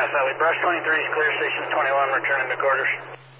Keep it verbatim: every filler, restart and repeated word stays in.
Grass Valley. Brush twenty-three is clear, station twenty-one, returning to quarters.